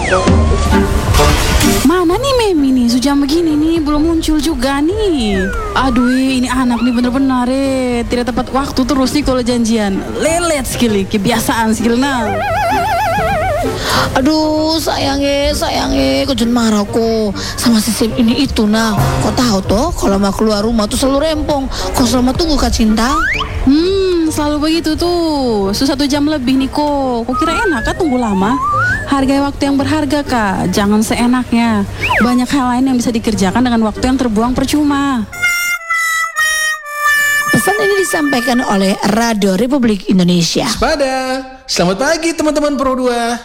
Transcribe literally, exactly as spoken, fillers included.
Mana nih Memi nih, sejam begini nih belum muncul juga nih. Aduh ini anak nih bener-bener eh tidak tepat waktu terus nih kalau janjian. Lelet sekali, kebiasaan sekali nah. Aduh sayangnya, sayangnya kok jangan marah kok sama sisip ini itu nah. Kok tahu toh kalau mau keluar rumah tuh selalu rempong. Kok selama tunggu Kak Cinta? Hmm selalu begitu tuh. Sudah satu jam lebih nih kok. Kok kira enak kah tunggu lama? Hargai waktu yang berharga Kak. Jangan seenaknya. Banyak hal lain yang bisa dikerjakan dengan waktu yang terbuang percuma. Pesan ini disampaikan oleh Radio Republik Indonesia. Pada, selamat pagi teman-teman Pro dua.